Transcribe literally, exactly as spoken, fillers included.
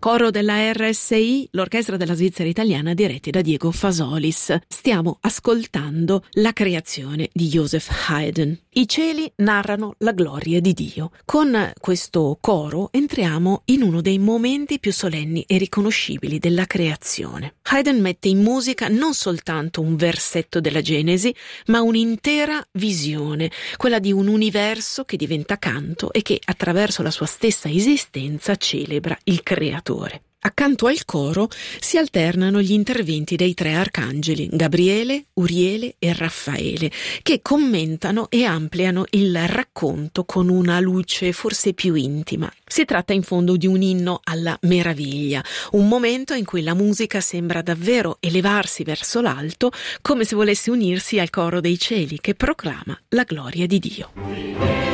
Coro della R S I, l'orchestra della Svizzera italiana diretti da Diego Fasolis. Stiamo ascoltando la creazione di Joseph Haydn. I cieli narrano la gloria di Dio. Con questo coro entriamo in uno dei momenti più solenni e riconoscibili della creazione. Haydn mette in musica non soltanto un versetto della Genesi, ma un'intera visione, quella di un universo che diventa canto e che attraverso la sua stessa esistenza celebra il Creatore. Accanto al coro si alternano gli interventi dei tre arcangeli, Gabriele, Uriele e Raffaele, che commentano e ampliano il racconto con una luce forse più intima. Si tratta in fondo di un inno alla meraviglia, un momento in cui la musica sembra davvero elevarsi verso l'alto, come se volesse unirsi al coro dei cieli che proclama la gloria di Dio.